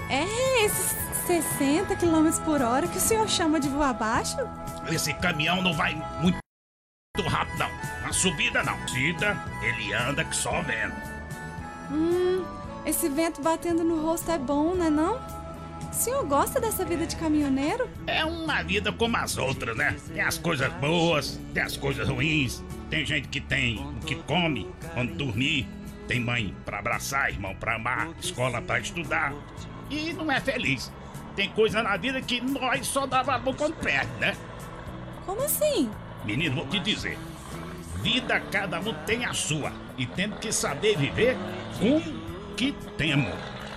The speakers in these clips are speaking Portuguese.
É esses 60 quilômetros por hora que o senhor chama de voar abaixo? Esse caminhão não vai muito rápido, não. Na subida, não. Descida, ele anda que só vendo. Esse vento batendo no rosto é bom, né não? O senhor gosta dessa vida de caminhoneiro? É uma vida como as outras, né? Tem as coisas boas, tem as coisas ruins. Tem gente que tem o que come, onde dormir. Tem mãe pra abraçar, irmão pra amar, escola pra estudar. E não é feliz. Tem coisa na vida que nós só dá valor quando perde, né? Como assim? Menino, vou te dizer. Vida cada um tem a sua. E temos que saber viver com o que temos.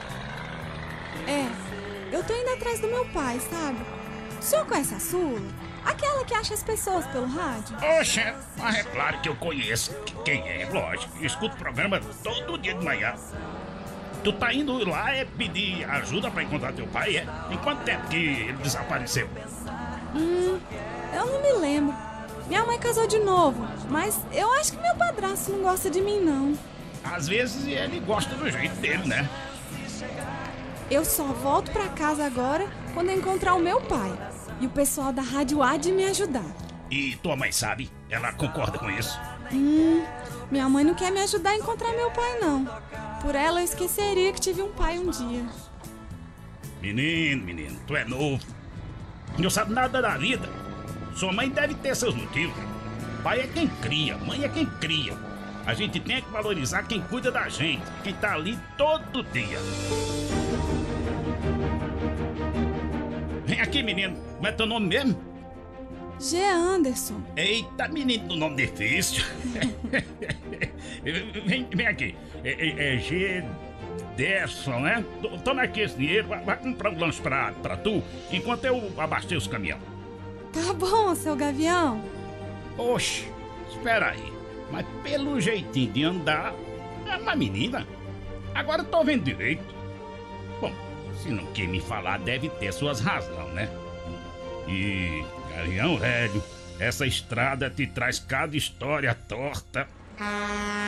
Eu tô indo atrás do meu pai, sabe? O senhor conhece a Sula? Aquela que acha as pessoas pelo rádio? Oxe, mas é claro que eu conheço quem é, lógico. Eu escuto o programa todo dia de manhã. Tu tá indo lá pedir ajuda pra encontrar teu pai, é? Em quanto tempo que ele desapareceu? Eu não me lembro. Minha mãe casou de novo, mas eu acho que meu padrasto não gosta de mim, não. Às vezes ele gosta do jeito dele, né? Eu só volto pra casa agora quando eu encontrar o meu pai. E o pessoal da rádio há de me ajudar. E tua mãe sabe? Ela concorda com isso? Minha mãe não quer me ajudar a encontrar meu pai, não. Por ela eu esqueceria que tive um pai um dia. Menino, tu é novo. Não sabe nada da vida. Sua mãe deve ter seus motivos. Pai é quem cria, mãe é quem cria. A gente tem que valorizar quem cuida da gente, quem tá ali todo dia. Vem aqui, menino. Como é teu nome mesmo? G. Anderson. Eita, menino do nome difícil. vem aqui. É G. Derson, né? Toma aqui esse dinheiro, vai comprar um lanche pra tu, enquanto eu abasteço o caminhão. Tá bom, seu gavião. Oxe, espera aí. Mas pelo jeitinho de andar, é uma menina. Agora eu tô vendo direito. Bom, se não quer me falar, deve ter suas razões, né? E, gavião velho, essa estrada te traz cada história torta.